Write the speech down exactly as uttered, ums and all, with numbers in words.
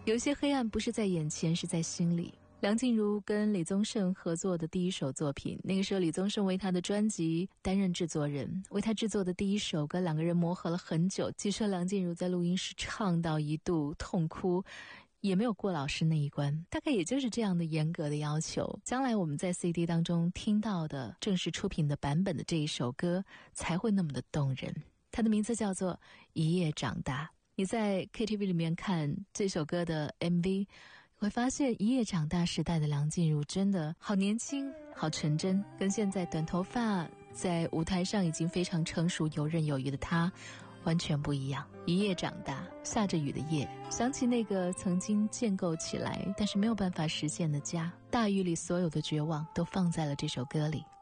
有些黑暗不是在眼前，是在心里。梁静茹跟李宗盛合作的第一首作品，那个时候李宗盛为他的专辑担任制作人，为他制作的第一首歌，两个人磨合了很久。据说梁静茹在录音室唱到一度痛哭，也没有过老师那一关，大概也就是这样的严格的要求，将来我们在 C D 当中听到的正式出品的版本的这一首歌才会那么的动人。它的名字叫做《一夜长大》。你在 K T V 里面看这首歌的 M V，会发现一夜长大时代的梁静茹真的好年轻好纯真，跟现在短头发在舞台上已经非常成熟游刃有余的她完全不一样。一夜长大，下着雨的夜，想起那个曾经建构起来但是没有办法实现的家，大雨里所有的绝望都放在了这首歌里。